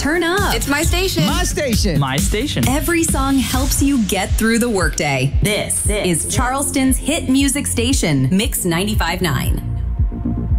Turn up. It's my station. My station. My station. Every song helps you get through the workday. This is Charleston's hit music station, Mix 95.9.